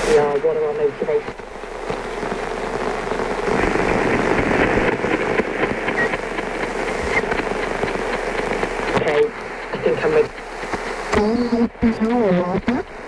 we are, what are our motivations? Okay, I think I'm ready.